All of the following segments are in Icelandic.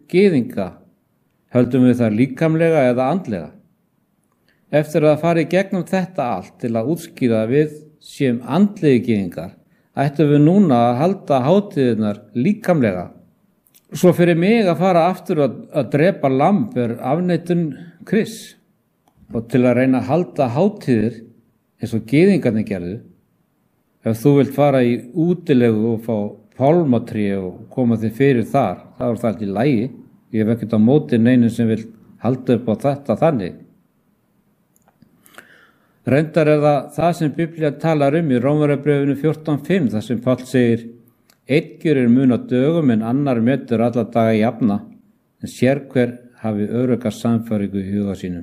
gyðinga, höldum við það líkamlega eða andlega. Eftir að fara í gegnum þetta allt til að útskýra að við séum andlegi gyðingar, ættum við núna að halda hátíðirnar líkamlega. Svo fyrir mig að fara aftur að drepa lamb afneitun Krists, og til að reyna að halda hátíðir eins og gyðingarnir gerðu. Ef þú vilt fara í útilegu og fá pálmatré og koma þig fyrir þar, þá það allt í lagi. Ég hef ekkert á móti neinum sem vil halda upp á þetta þannig. Reyndar það sem Biblía talar í Rómverjabréfinu 14:5, þar sem Páll segir: einn gjörir mun á dögum en annar metur alla daga jafna, en sérhver hafi örugga sannfæringu í huga sínum.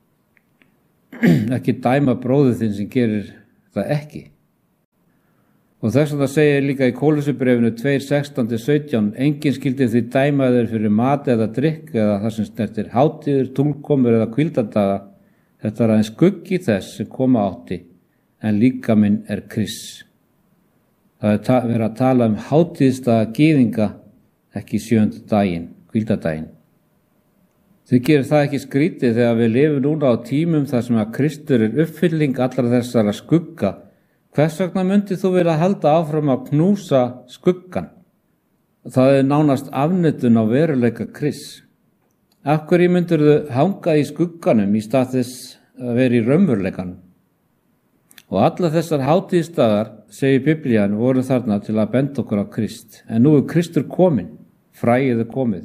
Ekki dæma bróður þinn sem gerir það ekki. Og þess að það segir líka í Kólussubréfinu 2:16-17: enginn skyldi því dæma þeir fyrir mat eða drykk eða það sem snertir hátíðir, túlkomur eða hvíldardaga. Þetta er aðeins skuggi þess sem koma átti, en líkaminn er Krists. Það er verið að tala hátíðisdaga gyðinga, ekki 7. daginn, hvíldardaginn. Þið gerir það ekki skrítið þegar við lifum núna á tímum þar sem að Kristur er uppfylling allra þessara skugga. Hvers vegna myndið þú vilja halda áfram að knúsa skuggan? Það er nánast afneitun á veruleika Krists. Af hverju myndir þau hanga í skugganum í stað þess að vera í raunveruleikanum? Og alla þessar hátíðisdagar, segir Biblían, voru þarna til að benda okkur á Krist. En nú er Kristur kominn, fræið er komið.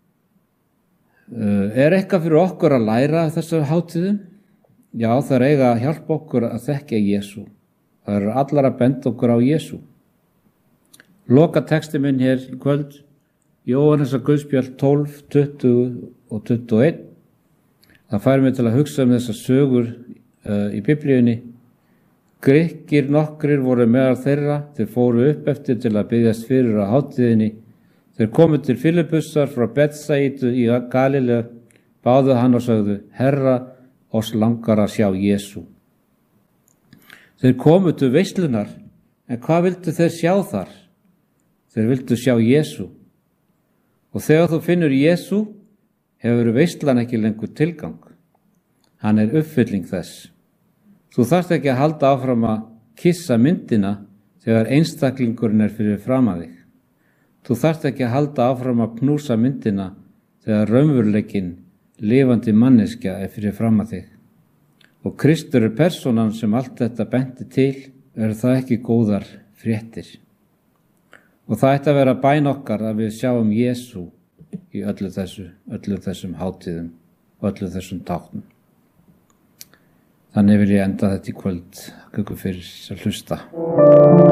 Er eitthvað fyrir okkur að læra af þessar hátíðum? Já, það eiga að hjálpa okkur að þekkja Jesú. Það eru allar að benda okkur á Jesú. Loka texti minn hér í kvöld, Jóhannesar Guðspjall 12, 20 og 21. Það fær mig til að hugsa þessar sögur í Biblíunni. Grikkir nokkrir voru meðal þeirra, þeir fóru upp eftir til að biðjast fyrir á hátíðinni. Þeir komu til Filippusar frá Betsaidu í Galileu, báðu hann og sögðu: Herra, oss langar að sjá Jesú. Þeir komu til veislunar, en hvað vildu þeir sjá þar? Þeir vildu sjá Jesú. Og þegar þú finnur Jesú, hefur veislan ekki lengur tilgang. Hann er uppfylling þess. Þú þarft ekki að halda áfram að kissa myndina þegar einstaklingurinn er fyrir framan þig. Þú þarft ekki að halda áfram að knúsa myndina þegar raunveruleikinn, lifandi manneskja, er fyrir framan þig. Og Kristur er persónan sem allt þetta benti til, eru það ekki góðar fréttir. Og það ætti að vera bæn okkar að við sjáum Jesú í öllum þessum hátíðum og öllum þessum táknum. Þannig vil ég enda þetta í kvöld. Þakka ykkur fyrir að hlusta.